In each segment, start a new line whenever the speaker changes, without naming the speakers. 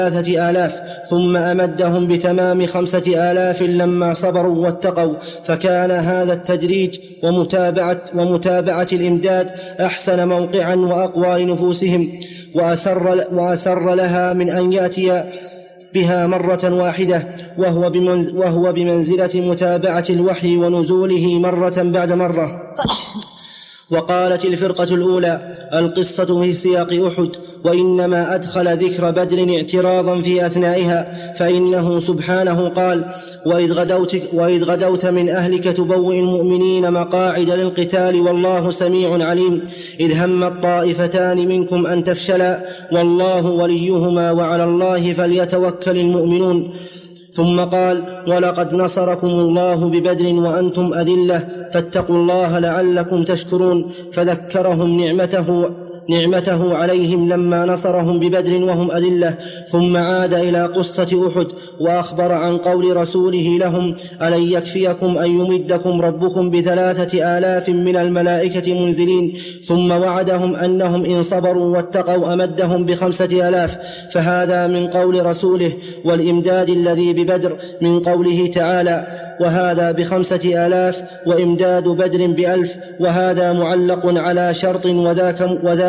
3,000 ثم أمدهم بتمام 5,000 لما صبروا واتقوا. فكان هذا التدريج ومتابعة الإمداد أحسن موقعا وأقوى لنفوسهم وأسر لها من أن يأتي بها مرة واحدة، وهو بمنزلة متابعة الوحي ونزوله مرة بعد مرة. وقالت الفرقة الأولى: القصة في سياق أحد، وإنما أدخل ذكر بدر اعتراضا في أثنائها، فإنه سبحانه قال: وإذ غدوت من أهلك تبوئ المؤمنين مقاعد للقتال والله سميع عليم، إذ هم الطائفتان منكم أن تفشلا والله وليهما وعلى الله فليتوكل المؤمنون. ثم قال: ولقد نصركم الله ببدر وأنتم أذلة فاتقوا الله لعلكم تشكرون، فذكرهم نعمته عليهم لما نصرهم ببدر وهم أذلة. ثم عاد إلى قصة أحد وأخبر عن قول رسوله لهم: ألن يكفيكم أن يمدكم ربكم ب3,000 من الملائكة منزلين. ثم وعدهم أنهم إن صبروا واتقوا أمدهم ب5,000. فهذا من قول رسوله، والإمداد الذي ببدر من قوله تعالى: وهذا ب5,000 وإمداد بدر ب1,000. وهذا معلق على شرط وذلك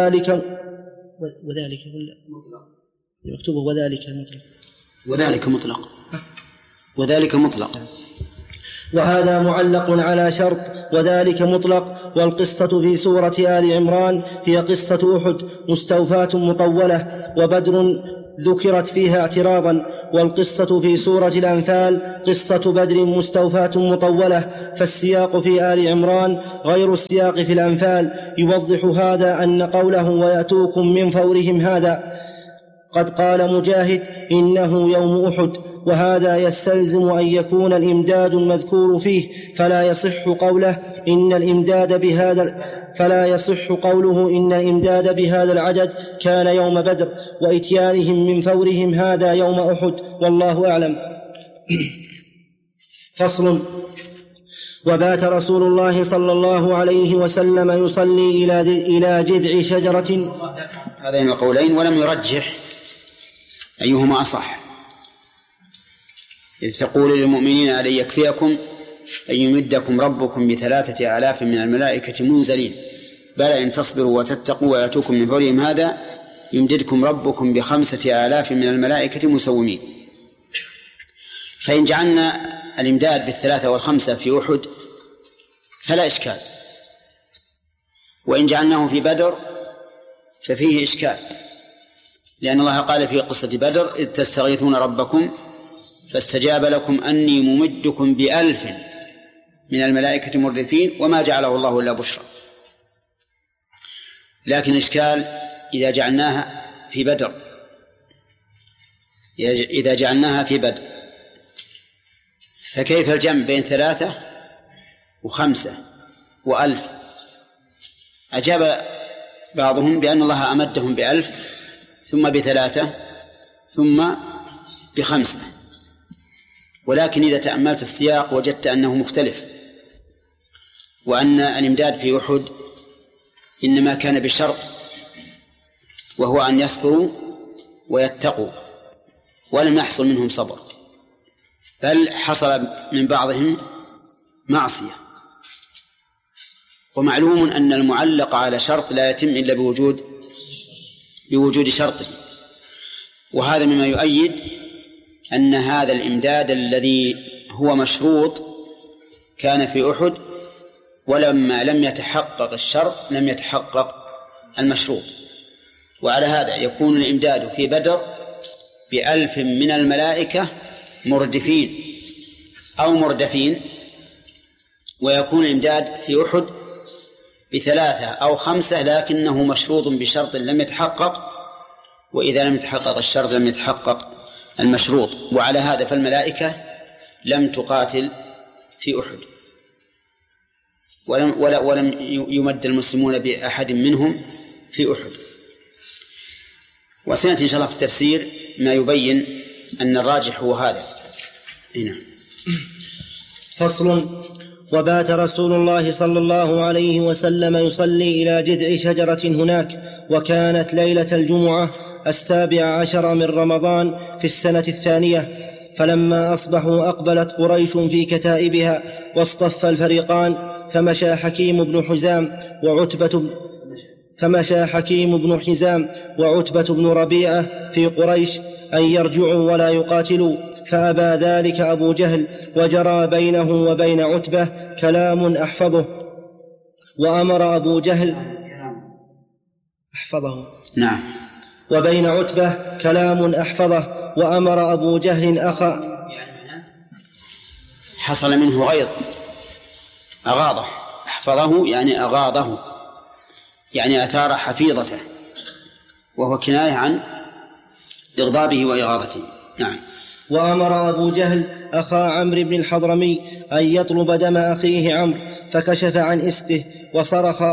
مطلق. وهذا معلق على شرط وذلك مطلق. والقصة في سورة آل عمران هي قصة أحد مستوفاة مطولة، وبدر ذكرت فيها اعتراضا. والقصة في سورة الأنفال قصة بدر مستوفاة مطولة، فالسياق في آل عمران غير السياق في الأنفال. يوضح هذا أن قوله ويأتوكم من فورهم هذا قد قال مجاهد: إنه يوم أحد، وهذا يستلزم أن يكون الإمداد المذكور فيه، فلا يصح قوله إن الإمداد بهذا العدد كان يوم بدر، وإتيانهم من فورهم هذا يوم أحد، والله أعلم. فصل. وبات رسول الله صلى الله عليه وسلم يصلي إلى جذع شجرة.
هذين القولين ولم يرجح أيهما أصح، إذ تقول للمؤمنين: ألن يكفيكم أن يمدكم ربكم ب3,000 من الملائكة منزلين، بلى إن تصبروا وتتقوا ويأتوكم من فورهم هذا يمددكم ربكم ب5,000 من الملائكة مسومين. فإن جعلنا الإمداد ب3 و5 في أحد فلا إشكال، وإن جعلناه في بدر ففيه إشكال، لأن الله قال في قصة بدر: إذ تستغيثون ربكم فاستجاب لكم أني ممدكم ب1,000 من الملائكة مردفين وما جعله الله إلا بشرى. لكن الإشكال إذا جعلناها في بدر فكيف الجمع بين 3 و5 و1,000؟ أجاب بعضهم بأن الله أمدهم ب1,000 ثم ب3 ثم ب5، ولكن إذا تأملت السياق وجدت أنه مختلف، وأن الإمداد في أحد إنما كان بشرط، وهو أن يصبروا ويتقوا، ولم يحصل منهم صبر، بل حصل من بعضهم معصية. ومعلوم أن المعلق على شرط لا يتم إلا بوجود شرطه، وهذا مما يؤيد أن هذا الإمداد الذي هو مشروط كان في أحد، ولما لم يتحقق الشرط لم يتحقق المشروط. وعلى هذا يكون الإمداد في بدر ب1,000 من الملائكة مردفين أو مردفين، ويكون الإمداد في أحد ب3 أو 5 لكنه مشروط بشرط لم يتحقق، وإذا لم يتحقق الشرط لم يتحقق المشروط. وعلى هذا فالملائكة لم تقاتل في أحد، ولم يمد المسلمون بأحد منهم في أحد. وسنأتي إن شاء الله في التفسير ما يبين أن الراجح هو هذا. هنا
فصل. وبات رسول الله صلى الله عليه وسلم يصلي إلى جذع شجرة هناك، وكانت ليلة الجمعة، 17 من رمضان في السنة 2. فلما أصبحوا أقبلت قريش في كتائبها واصطف الفريقان، فمشى حكيم بن حزام وعتبة بن ربيعة في قريش أن يرجعوا ولا يقاتلوا، فأبى ذلك أبو جهل، وجرى بينه وبين عتبة كلام أحفظه، وأمر أبو جهل أحفظه
نعم
وبين عتبة كلام أحفظه، وأمر أبو جهل
حصل منه غيظ، أغاضه، أحفظه يعني أغاضه، يعني أثار حفيظته، وهو كناية عن إغضابه وإغاظته. نعم.
وأمر أبو جهل أخا عمرو بن الحضرمي أن يطلب دم أخيه عمرو، فكشف عن إسته وصرخ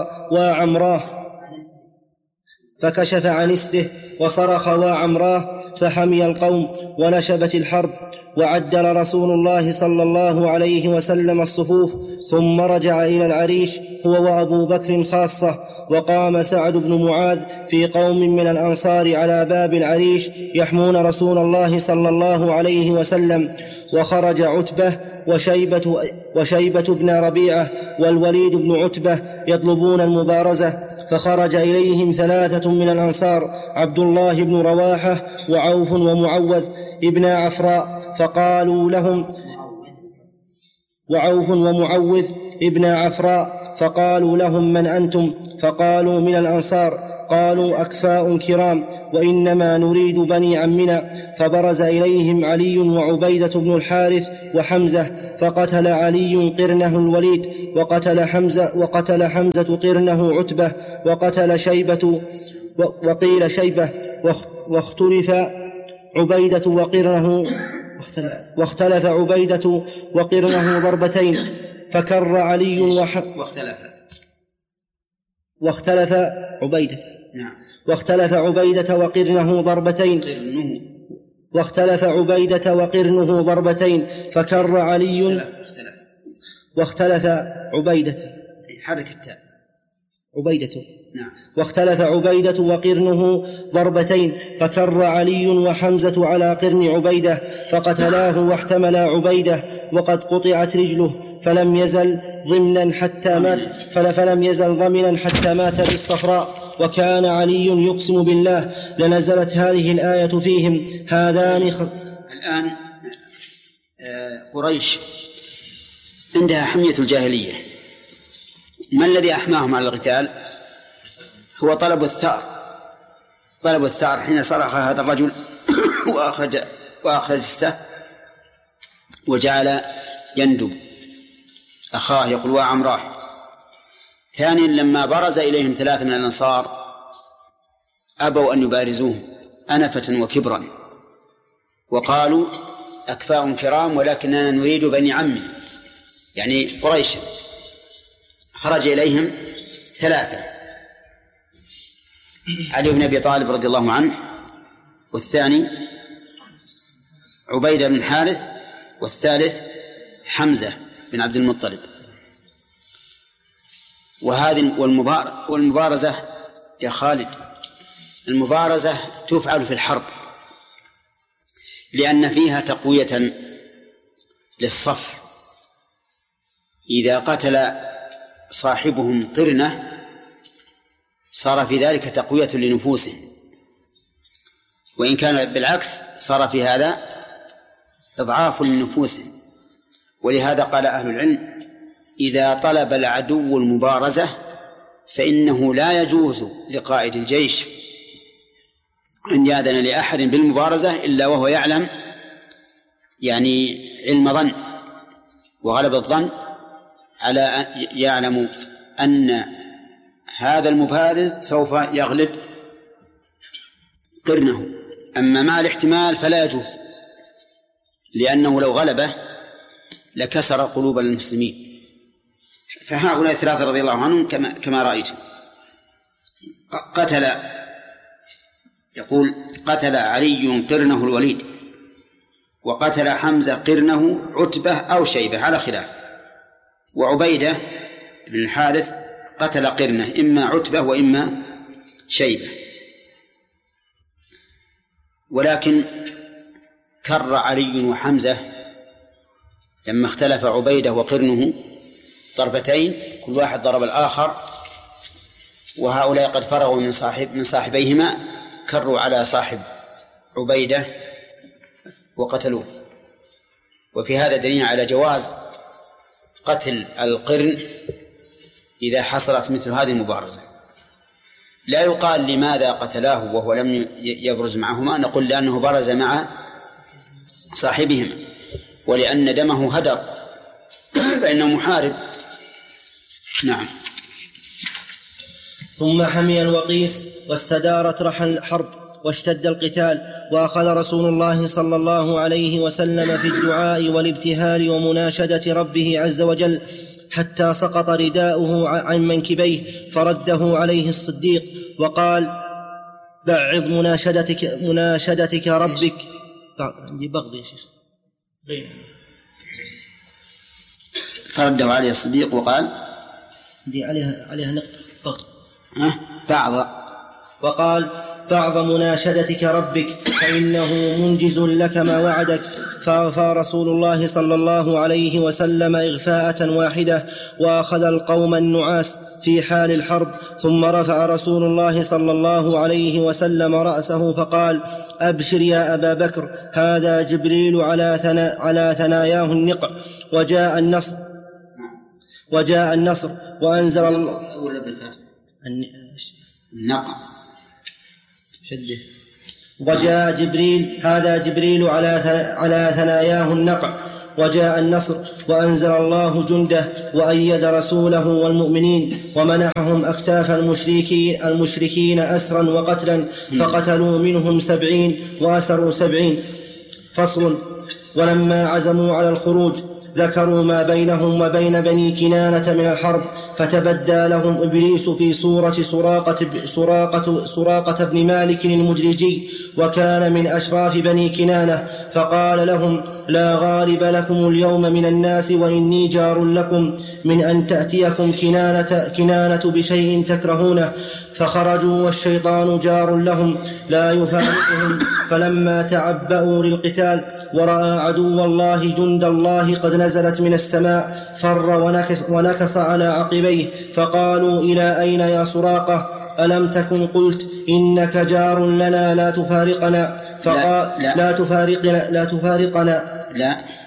وعمراه، فحمي القوم ونشبت الحرب، وعدل رسول الله صلى الله عليه وسلم الصفوف، ثم رجع إلى العريش هو وأبو بكر خاصة، وقام سعد بن معاذ في قوم من الأنصار على باب العريش يحمون رسول الله صلى الله عليه وسلم، وخرج عتبة وشيبة بن ربيعة والوليد بن عتبة يطلبون المبارزة، فخرج إليهم 3 من الأنصار، عبد الله بن رواحة وعوف ومعوذ ابن عفراء، فقالوا لهم من أنتم؟ فقالوا من الأنصار. قالوا أكفاء كرام، وإنما نريد بني عمنا. فبرز إليهم علي وعبيدة بن الحارث وحمزة، فقتل علي قرنه الوليد، وقتل حمزة قرنه عتبة، وقتل شيبة وقيل شيبة، واختلف عبيدة وقرنه ضربتين، فكر علي واختلف عبيدة وقرنه ضربتين، فكر علي واختلف عبيدة وقرنه ضربتين، فكر علي وحمزة على قرن عبيدة فقتلاه، واحتملا عبيدة وقد قطعت رجله، فلم يزل ضمنا حتى مات بالصفراء. وكان علي يقسم بالله لنزلت هذه الآية فيهم هذان.
الآن قريش عندها حمية الجاهلية، ما الذي أحماهم على القتال؟ هو طلب الثأر حين صرخ هذا الرجل وأخرج استه وجعل يندب أخاه يقول وعمراه. ثانيا لما برز إليهم 3 من الأنصار أبوا أن يبارزوه أنفة وكبرا، وقالوا أكفاء كرام ولكننا نريد بني عمنا، يعني قريش. خرج إليهم 3: علي بن أبي طالب رضي الله عنه، والثاني عبيدة بن حارث، والثالث حمزة بن عبد المطلب. وهذه والمبارزة يا خالد، المبارزة تفعل في الحرب لأن فيها تقوية للصف. إذا قتل صاحبهم قرنة صار في ذلك تقوية لنفوسهم، وإن كان بالعكس صار في هذا إضعاف لنفوسهم. ولهذا قال أهل العلم: إذا طلب العدو المبارزة فإنه لا يجوز لقائد الجيش أن يأذن لأحد بالمبارزة إلا وهو يعلم، يعني علم ظن وغلب الظن على يعلم أن هذا المبارز سوف يغلب قرنه. أما مع الاحتمال فلا يجوز، لأنه لو غلبه لكسر قلوب المسلمين. فهؤلاء 3 رضي الله عنهم كما رأيت. قتل علي قرنه الوليد، وقتل حمزة قرنه عتبة أو شيبة على خلاف، وعبيدة بن الحارث قتل قرنه إما عتبة وإما شيبة. ولكن كر علي وحمزة لما اختلف عبيدة وقرنه ضربتين، كل واحد ضرب الآخر، وهؤلاء قد فرغوا من صاحبيهما، كروا على صاحب عبيدة وقتلوه. وفي هذا دليل على جواز قتل القرن إذا حصلت مثل هذه المبارزة. لا يقال لماذا قتلاه وهو لم يبرز معهما، نقول لأنه برز مع صاحبهما، ولأن دمه هدر فإنه محارب. نعم.
ثم حمي الوقيس واستدارت رحى الحرب واشتد القتال، وأخذ رسول الله صلى الله عليه وسلم في الدعاء والابتهال ومناشدة ربه عز وجل حتى سقط رداؤه عن منكبيه، فرده عليه الصديق وقال: بعض مناشدتك ربك. عندي بغض يا شيخ.
فرده عليه الصديق وقال
دي عليها نقطة بغض.
بعض.
وقال: بعض مناشدتك ربك فإنه منجز لك ما وعدك. فأغفى رسول الله صلى الله عليه وسلم إغفاءة واحدة، وأخذ القوم النعاس في حال الحرب. ثم رفع رسول الله صلى الله عليه وسلم رأسه فقال: أبشر يا أبا بكر، هذا جبريل على ثناياه النقع، وجاء النصر وأنزل الله.
النقع
شده. وجاء جبريل، هذا جبريل على ثناياه النقع، وجاء النصر وأنزل الله جنده وأيد رسوله والمؤمنين، ومنحهم أكتاف المشركين أسرا وقتلا، فقتلوا منهم 70 وأسروا 70. فصل. ولما عزموا على الخروج ذكروا ما بينهم وبين بني كنانة من الحرب، فتبدى لهم إبليس في صورة سراقة بن مالك المدلجي، وكان من أشراف بني كنانة، فقال لهم: لا غالب لكم اليوم من الناس، وإني جار لكم، من أن تأتيكم كنانة بشيء تكرهونه. فخرجوا والشيطان جار لهم لا يفارقهم. فلما تعبأوا للقتال ورأى عدو الله جند الله قد نزلت من السماء، فر ونكص على عقبيه، فقالوا: إلى أين يا سراقة؟ ألم تكن قلت إنك جار لنا لا تفارقنا؟ فقال: لا تفارقنا.